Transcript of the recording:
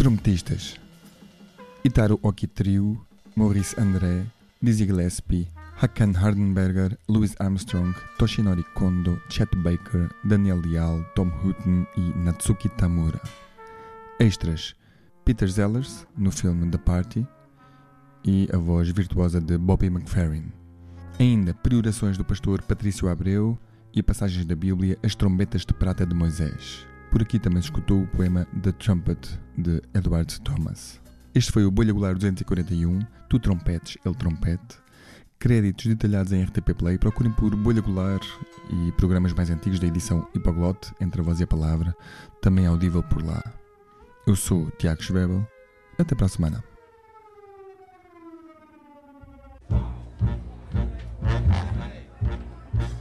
Trompetistas: Itaro Oki Trio, Maurice André, Dizzy Gillespie, Hakan Hardenberger, Louis Armstrong, Toshinori Kondo, Chet Baker, Daniel Leal, Tom Hutton e Natsuki Tamura. Extras: Peter Sellers, no filme The Party, e a voz virtuosa de Bobby McFerrin. Ainda perorações do pastor Patrício Abreu e passagens da Bíblia As Trombetas de Prata de Moisés. Por aqui também se escutou o poema The Trumpet, de Edward Thomas. Este foi o Bolha Goulart 241, Tu Trompetes, Ele Trompete. Créditos detalhados em RTP Play. Procurem por Bolha Goulart e programas mais antigos da edição Hipoglote, Entre a Voz e a Palavra, também audível por lá. Eu sou Tiago Schwebel. Até para a semana.